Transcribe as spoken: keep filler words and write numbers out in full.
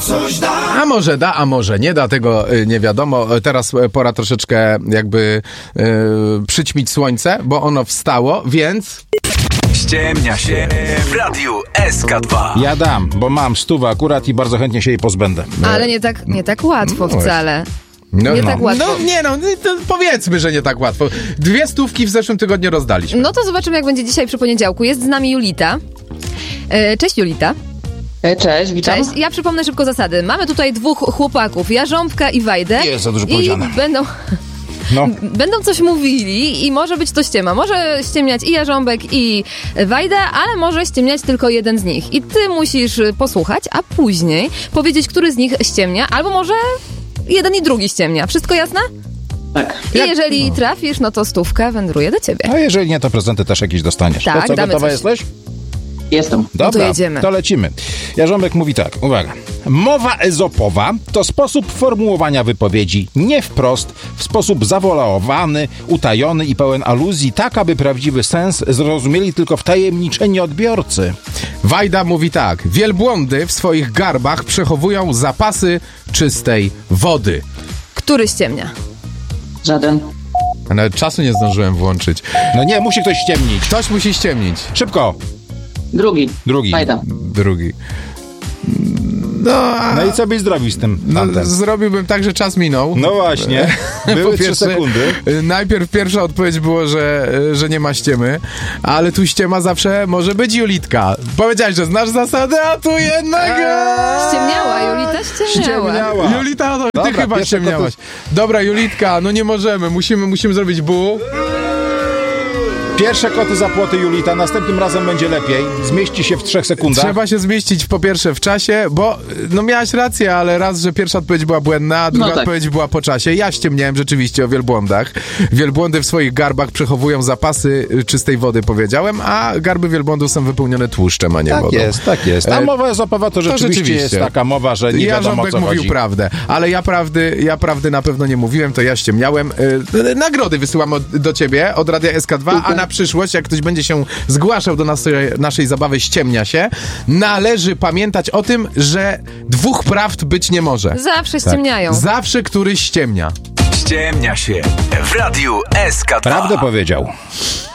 coś da. A może da, a może nie da, tego y, nie wiadomo. Teraz y, pora troszeczkę jakby y, przyćmić słońce, bo ono wstało, więc... Ściemnia się w Radiu S K dwa. Ja dam, bo mam stówę akurat i bardzo chętnie się jej pozbędę. Ale nie tak, nie tak łatwo wcale. No, nie no. tak łatwo. No nie no, to powiedzmy, że nie tak łatwo. Dwie stówki w zeszłym tygodniu rozdaliśmy. No to zobaczymy, jak będzie dzisiaj przy poniedziałku. Jest z nami Julita. E, Cześć Julita. Cześć, witam. Cześć. Ja przypomnę szybko zasady. Mamy tutaj dwóch chłopaków, Jarząbka i Wajdę. Jest za dużo I powiedziane. będą... No. Będą coś mówili i może być to ściema. Może ściemniać i Jarząbek, i Wajda, ale może ściemniać tylko jeden z nich. I ty musisz posłuchać, a później powiedzieć, który z nich ściemnia, albo może jeden i drugi ściemnia. Wszystko jasne? Tak. I jeżeli trafisz, no to stówka wędruje do ciebie. A jeżeli nie, to prezenty też jakieś dostaniesz. Tak, to co, damy gotowa coś. jesteś? Jestem. Dobra, to jedziemy. to lecimy. Jarząbek mówi tak, uwaga. Mowa ezopowa to sposób formułowania wypowiedzi nie wprost, w sposób zawolowany, utajony i pełen aluzji, tak aby prawdziwy sens zrozumieli tylko wtajemniczeni odbiorcy. Wajda mówi tak. Wielbłądy w swoich garbach przechowują zapasy czystej wody. Który ściemnia? Żaden. A nawet czasu nie zdążyłem włączyć. No nie, musi ktoś ściemnić. Ktoś musi ściemnić. Szybko. Drugi. Drugi. Fajda. Drugi. No, a... No i co byś zrobił z tym No, fantem? zrobiłbym tak, że czas minął. No właśnie. Były Po trzy pierwsze, sekundy. y, Najpierw pierwsza odpowiedź było, że, y, że nie ma ściemy, ale tu ściema zawsze może być Julitka. Powiedziałeś, że znasz zasady, a tu jednak... Ściemniała, Julita ściemniała. Ściemniała. Julita, no, ty Dobra, chyba pierwsze ściemniałaś. Dobra, Julitka, no nie możemy, musimy, musimy zrobić bu. Pierwsze koty za płoty, Julita. Następnym razem będzie lepiej. Zmieści się w trzech sekundach. Trzeba się zmieścić po pierwsze w czasie, bo no miałaś rację, ale raz, że pierwsza odpowiedź była błędna, a druga No tak. odpowiedź była po czasie. Ja ściemniałem rzeczywiście o wielbłądach. Wielbłądy w swoich garbach przechowują zapasy czystej wody, powiedziałem, a garby wielbłądów są wypełnione tłuszczem, a nie Tak wodą. jest, tak jest. A E, mowa ezopowa to rzeczywiście, rzeczywiście. jest taka mowa, że nie wiadomo, Jarząbek co mówił chodzi. prawdę, ale ja prawdy, ja prawdy na pewno nie mówiłem, to ja ściemniałem. Yy, nagrody wysyłam od, do ciebie od Radia S K dwa, a na przyszłość, jak ktoś będzie się zgłaszał do naszej, naszej zabawy Ściemnia się, należy pamiętać o tym, że dwóch prawd być nie może. Zawsze ściemniają. Zawsze któryś ściemnia. Ściemnia się w Radiu S K dwa. Prawdę powiedział.